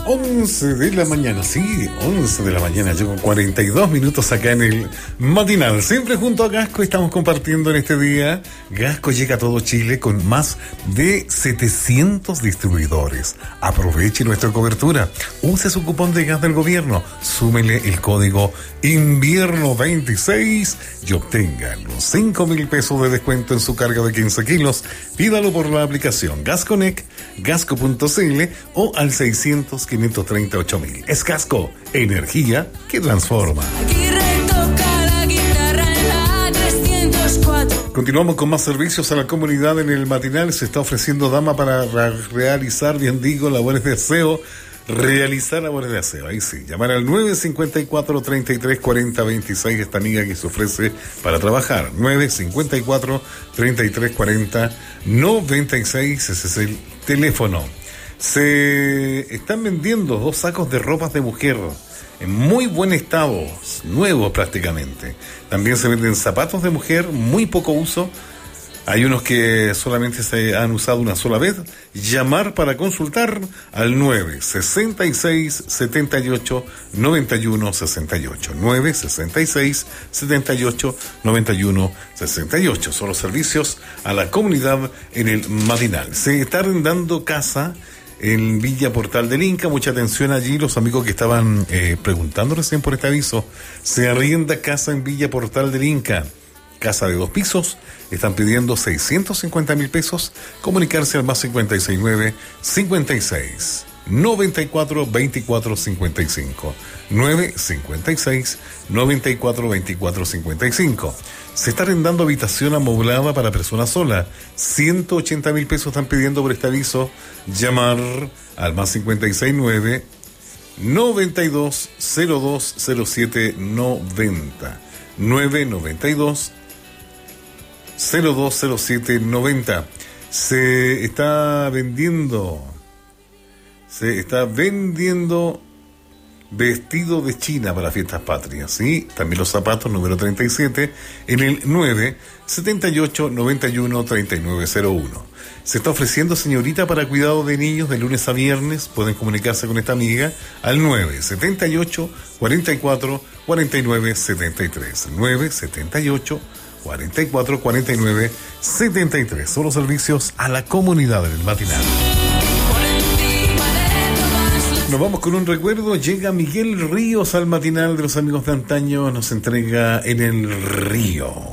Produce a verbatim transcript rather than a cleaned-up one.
once de la mañana, sí, once de la mañana, llevo cuarenta y dos minutos acá en el matinal, siempre junto a Gasco. Estamos compartiendo en este día. Gasco llega a todo Chile con más de setecientos distribuidores. Aproveche nuestra cobertura, use su cupón de gas del gobierno, súmele el código invierno veintiséis y obtenga los cinco mil pesos de descuento en su carga de quince kilos. Pídalo por la aplicación Gasconec, gasco punto cl o al seiscientos, quinientos treinta, ocho mil. Es Gasco, energía que transforma. Continuamos con más servicios a la comunidad en el matinal. Se está ofreciendo dama para ra- realizar, bien digo, labores de aseo. Realizar labores de aseo, ahí sí. Llamar al nueve cinco cuatro, treinta y tres, cuarenta, veintiséis, esta amiga que se ofrece para trabajar. nueve cinco cuatro, treinta y tres, cuarenta, noventa y seis, ese es el teléfono. Se están vendiendo dos sacos de ropas de mujer en muy buen estado, nuevos prácticamente. También se venden zapatos de mujer, muy poco uso. Hay unos que solamente se han usado una sola vez. Llamar para consultar al nueve sesenta y seis, setenta y ocho, noventa y uno, sesenta y ocho. nueve sesenta y seis, setenta y ocho, noventa y uno, sesenta y ocho. Son los servicios a la comunidad en el matinal. Se está arrendando casa en Villa Portal del Inca. Mucha atención allí, los amigos que estaban eh, preguntando recién por este aviso. Se arrienda casa en Villa Portal del Inca. Casa de dos pisos, están pidiendo seiscientos cincuenta mil pesos. Comunicarse al más cincuenta y seis nueve, cincuenta y seis, noventa y cuatro, veinticuatro, cincuenta y cinco. nueve cincuenta y seis, noventa y cuatro, veinticuatro, cincuenta y cinco. Se está arrendando habitación amoblada para persona sola. ciento ochenta mil pesos están pidiendo por este aviso. Llamar al más cincuenta y seis nueve, noventa y dos, cero dos, cero siete, noventa. nueve noventa y dos, cero dos, cero siete, noventa. Se está vendiendo, se está vendiendo vestido de China para fiestas patrias, ¿sí? También los zapatos número treinta y siete en el nueve setenta y ocho, noventa y uno, treinta y nueve cero uno. Se está ofreciendo señorita para cuidado de niños de lunes a viernes. Pueden comunicarse con esta amiga al nueve setenta y ocho, cuarenta y cuatro, cuarenta y nueve, setenta y tres. nueve setenta y ocho, cuarenta y cuatro, cuarenta y nueve, setenta y tres. Son los servicios a la comunidad del matinal. Nos vamos con un recuerdo. Llega Miguel Ríos al matinal de los amigos de antaño. Nos entrega En el Río.